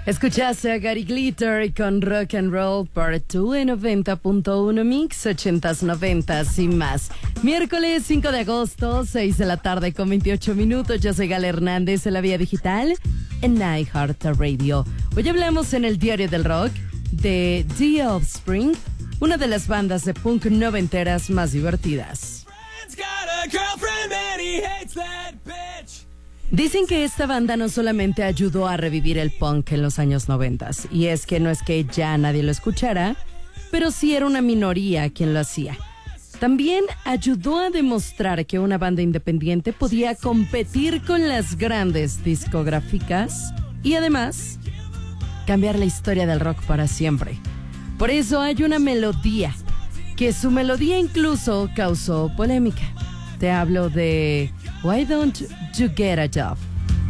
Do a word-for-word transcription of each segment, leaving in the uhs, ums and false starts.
Escuchaste a Gary Glitter con Rock and Roll Part dos en noventa punto uno Mix, ochentas, noventas y más. Miércoles cinco de agosto, seis de la tarde con veintiocho minutos. Yo soy Gala Hernández en la vía digital en iHeartRadio. Hoy hablamos en el Diario del Rock de The Offspring, una de las bandas de punk noventeras más divertidas. Dicen que esta banda no solamente ayudó a revivir el punk en los años noventas, y es que no es que ya nadie lo escuchara, pero sí era una minoría quien lo hacía. También ayudó a demostrar que una banda independiente podía competir con las grandes discográficas y además cambiar la historia del rock para siempre. Por eso hay una melodía, que su melodía incluso causó polémica. Te hablo de Why Don't You Get a Job?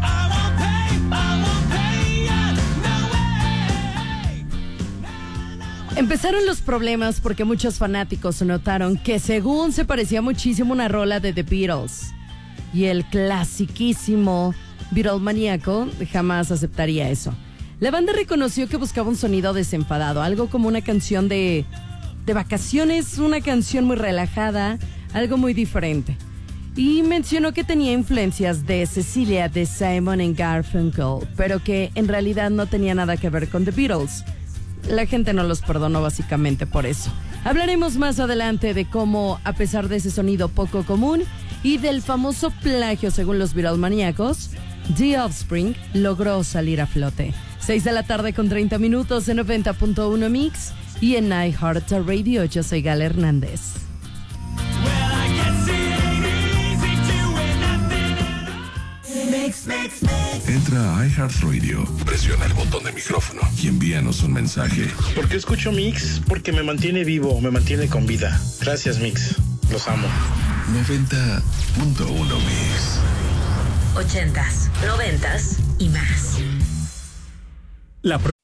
Empezaron los problemas porque muchos fanáticos notaron que según se parecía muchísimo una rola de The Beatles, y el clasiquísimo Beatlemaníaco jamás aceptaría eso. La banda reconoció que buscaba un sonido desenfadado, algo como una canción de, de vacaciones, una canción muy relajada, algo muy diferente. Y mencionó que tenía influencias de Cecilia, de Simon and Garfunkel, pero que en realidad no tenía nada que ver con The Beatles. La gente no los perdonó básicamente por eso. Hablaremos más adelante de cómo, a pesar de ese sonido poco común y del famoso plagio según los Beatlemaníacos, The Offspring logró salir a flote. seis de la tarde con treinta minutos en noventa punto uno Mix y en iHeartRadio. Yo soy Gala Hernández. Entra a iHeartRadio, presiona el botón de micrófono y envíanos un mensaje. ¿Por qué escucho Mix? Porque me mantiene vivo, me mantiene con vida. Gracias, Mix. Los amo. noventa punto uno Mix. Ochentas, noventas y más. La